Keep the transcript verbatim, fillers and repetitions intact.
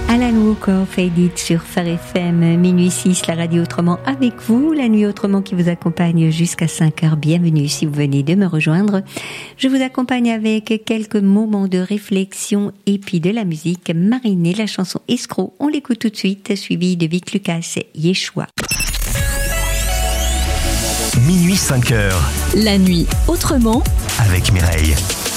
Alan Walker, Fade It sur Phare F M, minuit six, la radio autrement avec vous, la nuit autrement qui vous accompagne jusqu'à cinq heures. Bienvenue si vous venez de me rejoindre. Je vous accompagne avec quelques moments de réflexion et puis de la musique. Marinée, la chanson Escroc, on l'écoute tout de suite, suivi de Vic Lucas, Yeshua. Minuit cinq heures. La nuit autrement avec Mireille.